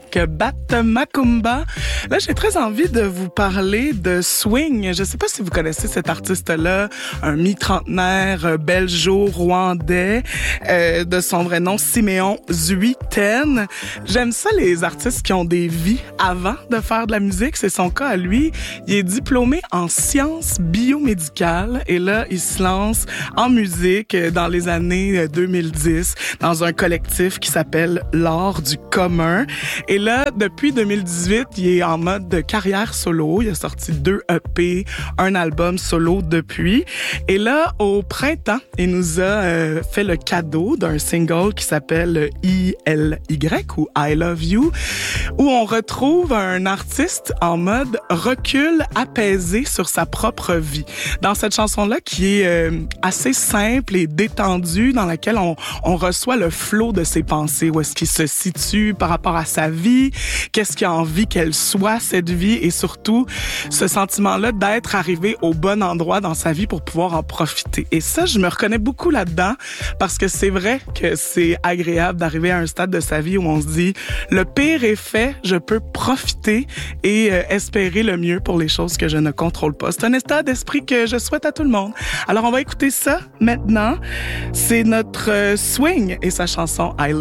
avec Bat Macumba. Là, j'ai très envie de vous parler de swing. Je sais pas si vous connaissez cet artiste-là, un mi-trentenaire belgeo-rwandais, de son vrai nom, Siméon Zuiten. J'aime ça, les artistes qui ont des vies avant de faire de la musique. C'est son cas à lui. Il est diplômé en sciences biomédicales et là, il se lance en musique dans les années 2010 dans un collectif qui s'appelle L'Art du commun. Et là, depuis 2018, il est en mode de carrière solo. Il a sorti 2 EP, un album solo depuis. Et là, au printemps, il nous a fait le cadeau d'un single qui s'appelle ILY ou I Love You, où on retrouve un artiste en mode recul apaisé sur sa propre vie. Dans cette chanson-là qui est assez simple et détendue, dans laquelle on reçoit le flot de ses pensées, où est-ce qu'il se situe par rapport à sa vie, qu'est-ce qu'il a envie qu'elle soit, cette vie, et surtout ce sentiment-là d'être arrivé au bon endroit dans sa vie pour pouvoir en profiter. Et ça, je me reconnais beaucoup là-dedans parce que c'est vrai que c'est agréable d'arriver à un stade de sa vie où on se dit le pire est fait, je peux profiter et espérer le mieux pour les choses que je ne contrôle pas. C'est un état d'esprit que je souhaite à tout le monde. Alors on va écouter ça maintenant. C'est notre swing et sa chanson I Love